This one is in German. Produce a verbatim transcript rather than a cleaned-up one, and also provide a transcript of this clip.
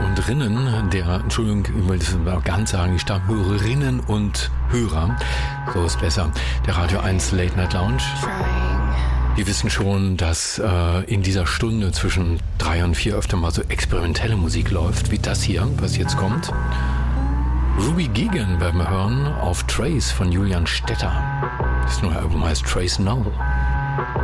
und Rinnen, der, Entschuldigung, ich will das mal ganz sagen, die Stammhörerinnen und Hörer, so ist besser, der Radio eins Late Night Lounge. Die wissen schon, dass äh, in dieser Stunde zwischen drei und vier öfter mal so experimentelle Musik läuft, wie das hier, was jetzt kommt. Ruby Gigan werden wir hören auf Trace von Julian Stetter. Das neue Album heißt Trace Now.